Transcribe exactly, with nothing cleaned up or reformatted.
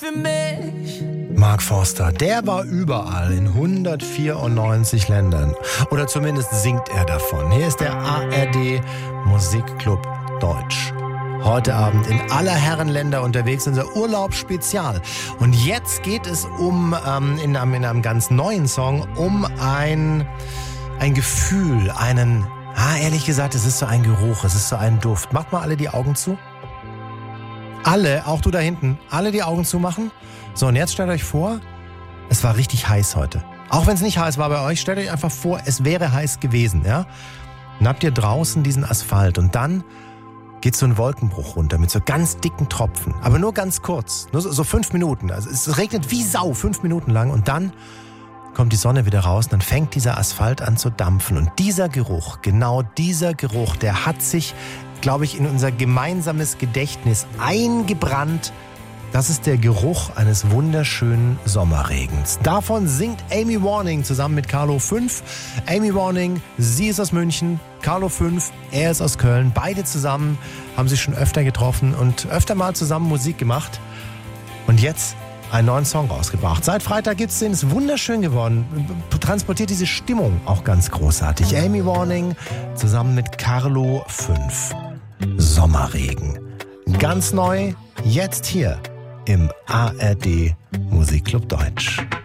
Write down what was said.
für mich. Mark Forster, der war überall in hundertvierundneunzig Ländern. Oder zumindest singt er davon. Hier ist der A R D Musikclub Deutsch. Heute Abend in aller Herren Länder unterwegs, unser Urlaubsspezial. Und jetzt geht es um, ähm, in, einem, in einem ganz neuen Song, um ein, ein Gefühl, einen, ah, ehrlich gesagt, es ist so ein Geruch, es ist so ein Duft. Macht mal alle die Augen zu. Alle, auch du da hinten, alle die Augen zumachen. So, und jetzt stellt euch vor, es war richtig heiß heute. Auch wenn es nicht heiß war bei euch, stellt euch einfach vor, es wäre heiß gewesen, ja? Dann habt ihr draußen diesen Asphalt und dann geht so ein Wolkenbruch runter mit so ganz dicken Tropfen. Aber nur ganz kurz, nur so, so fünf Minuten. Also es regnet wie Sau, fünf Minuten lang. Und dann kommt die Sonne wieder raus und dann fängt dieser Asphalt an zu dampfen. Und dieser Geruch, genau dieser Geruch, der hat sich, glaube ich, in unser gemeinsames Gedächtnis eingebrannt. Das ist der Geruch eines wunderschönen Sommerregens. Davon singt Amy Warning zusammen mit Carlo fünf. Amy Warning, sie ist aus München, Carlo fünf, er ist aus Köln. Beide zusammen haben sich schon öfter getroffen und öfter mal zusammen Musik gemacht. Und jetzt einen neuen Song rausgebracht. Seit Freitag gibt's den, ist wunderschön geworden. Transportiert diese Stimmung auch ganz großartig. Amy Warning zusammen mit Carlo fünf. Sommerregen. Ganz neu, jetzt hier im A R D Musikclub Deutsch.